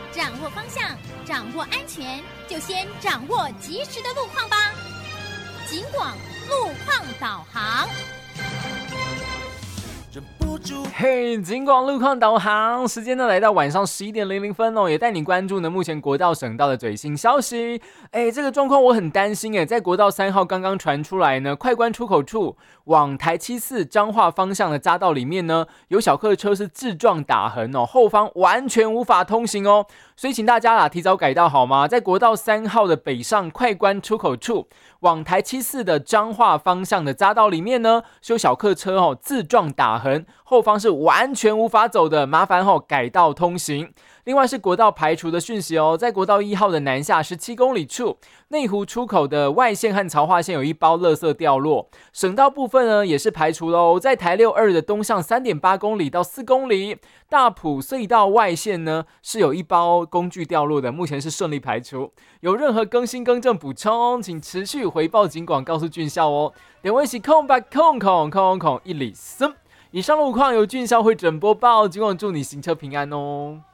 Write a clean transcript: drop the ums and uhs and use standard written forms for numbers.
掌握方向，掌握安全，就先掌握及时的路况吧。警广路况导航。 嘿，警广路况导航，时间呢来到晚上11:00哦，也带你关注呢目前国道省道的最新消息。这个状况我很担心在国道3号刚刚传出来呢，快关出口处往台74彰化方向的匝道里面呢，有小客车是自撞打横哦，后方完全无法通行哦，所以请大家啦提早改道好吗？在国道3号的北上快关出口处，往台74的彰化方向的匝道里面呢，是有小客车自撞打横，后方是完全无法走的，麻烦改道通行。另外是国道排除的讯息哦，在国道1号的南下17公里处，内湖出口的外线和槽化线有一包垃圾掉落，省道部分呢也是排除咯，在台62的东向 3.8 公里到4公里，大埔隧道外线呢是有一包工具掉落的，目前是顺利排除。有任何更新更正补充，请持续回报警广告诉俊孝哦。点位是103。以上路况由俊孝会整播报，警广祝你行车平安哦。